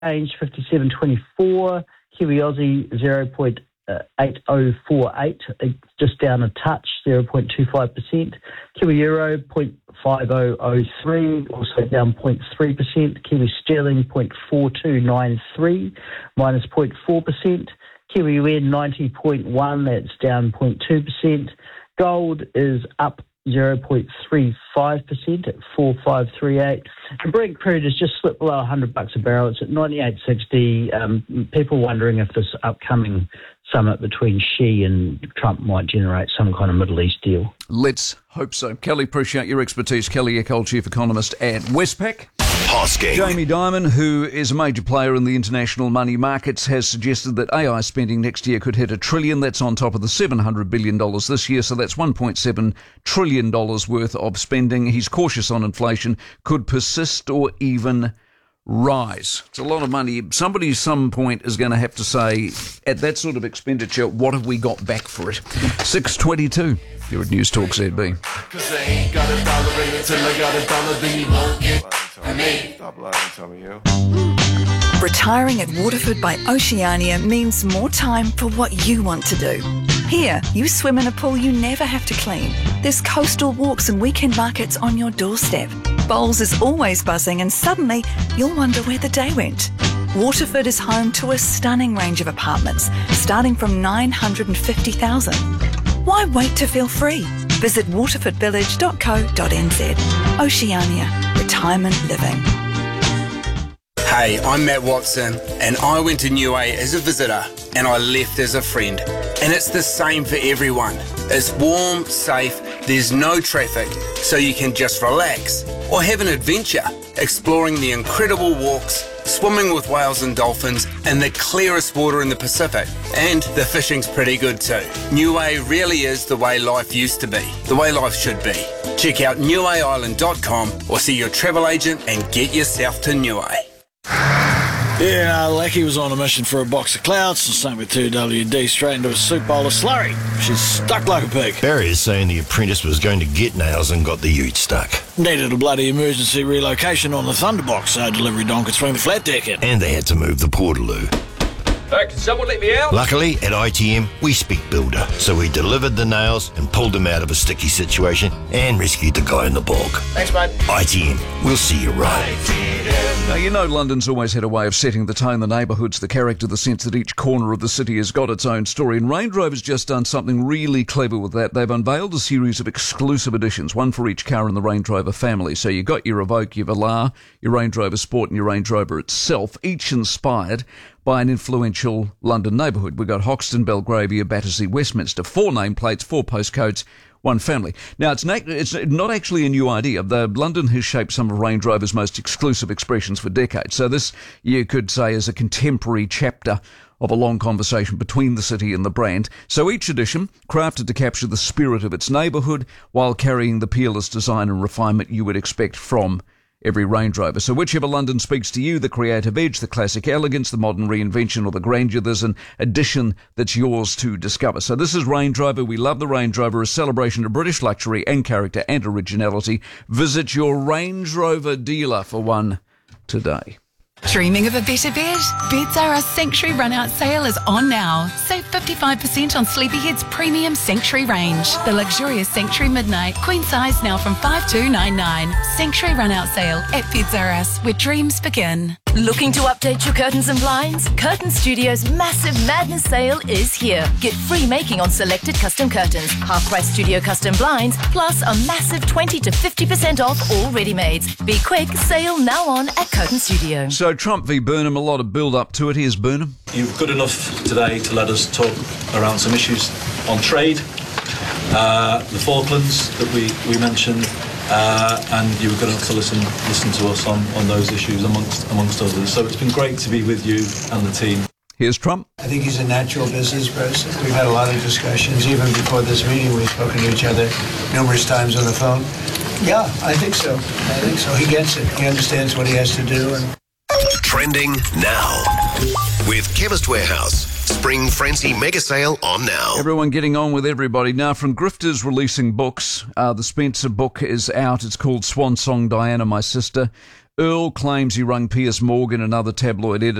change, 57.24. Kiwi Aussie 0.8048, just down a touch, 0.25%. Kiwi Euro 0.5003, also down 0.3%. Kiwi Sterling 0.4293, minus 0.4%. Kiwi Yen 90.1, that's down 0.2%. Gold is up 0.35% at 4538. And Brent crude has just slipped below $100 a barrel. It's at 98.60. People wondering if this upcoming summit between Xi and Trump might generate some kind of Middle East deal. Let's hope so. Kelly, appreciate your expertise. Kelly Eckholt, Chief Economist at Westpac. Hosking. Jamie Dimon, who is a major player in the international money markets, has suggested that AI spending next year could hit $1 trillion. That's on top of the $700 billion this year, so that's $1.7 trillion worth of spending. He's cautious on inflation, could persist or even rise. It's a lot of money. Somebody at some point is going to have to say, at that sort of expenditure, what have we got back for it? 6:22. You're at News Talk ZB. Cause I ain't got $1 until I got $1, then you won't get Stop lying, tell me you. Retiring at Waterford by Oceania means more time for what you want to do. Here, you swim in a pool you never have to clean. There's coastal walks and weekend markets on your doorstep. Bowls is always buzzing and suddenly you'll wonder where the day went. Waterford is home to a stunning range of apartments, starting from $950,000. Why wait to feel free? Visit waterfordvillage.co.nz. Oceania. Retirement living. Hey, I'm Matt Watson, and I went to Niue as a visitor, and I left as a friend. And it's the same for everyone. It's warm, safe, there's no traffic, so you can just relax or have an adventure, exploring the incredible walks, swimming with whales and dolphins in the clearest water in the Pacific. And the fishing's pretty good too. Niue really is the way life used to be, the way life should be. Check out niueisland.com or see your travel agent and get yourself to Niue. Yeah, Lackey was on a mission for a box of clouds, and same with 2WD straight into a soup bowl of slurry. She's stuck like a pig. Barry is saying the apprentice was going to get nails and got the ute stuck. Needed a bloody emergency relocation on the Thunderbox so delivery don could swing the flat deck in. And they had to move the portaloo. Hey, can someone let me out? Luckily, at ITM, we speak builder, so we delivered the nails and pulled him out of a sticky situation and rescued the guy in the bog. Thanks, mate. ITM, we'll see you right. Now, you know London's always had a way of setting the tone, the neighbourhoods, the character, the sense that each corner of the city has got its own story. And Range Rover's just done something really clever with that. They've unveiled a series of exclusive editions, one for each car in the Range Rover family. So you got your Evoque, your Velar, your Range Rover Sport and your Range Rover itself, each inspired by an influential London neighbourhood. We've got Hoxton, Belgravia, Battersea, Westminster. 4 nameplates, 4 postcodes, 1 family. Now, it's not actually a new idea. London has shaped some of Range Rover's most exclusive expressions for decades. So this, you could say, is a contemporary chapter of a long conversation between the city and the brand. So each edition, crafted to capture the spirit of its neighbourhood while carrying the peerless design and refinement you would expect from every Range Rover. So whichever London speaks to you, the creative edge, the classic elegance, the modern reinvention or the grandeur, there's an addition that's yours to discover. So this is Range Rover. We love the Range Rover, a celebration of British luxury and character and originality. Visit your Range Rover dealer for one today. Dreaming of a better bed? Beds R Us Sanctuary Run-Out Sale is on now. Save 55% on Sleepyhead's premium Sanctuary range. The luxurious Sanctuary Midnight, queen size now from $5,299. Sanctuary Run-Out Sale at Beds R Us, where dreams begin. Looking to update your curtains and blinds? Curtain Studio's massive madness sale is here. Get free making on selected custom curtains, half-price studio custom blinds, plus a massive 20 to 50% off all ready-mades. Be quick, sale now on at Curtain Studio. So Trump v Burnham, a lot of build-up to it. Here's Burnham. You're good enough today to let us talk around some issues on trade, the Falklands that we mentioned, and you were good enough to listen to us on those issues amongst others. So it's been great to be with you and the team. Here's Trump. I think he's a natural business person. We've had a lot of discussions. Even before this meeting, we've spoken to each other numerous times on the phone. Yeah, I think so. He gets it. He understands what he has to do. And Trending now with Chemist Warehouse. Spring Frenzy mega sale on now. Everyone getting on with everybody. Now, from Grifters releasing books, the Spencer book is out. It's called Swan Song, Diana, My Sister. Earl claims he rung Piers Morgan and other tabloid editors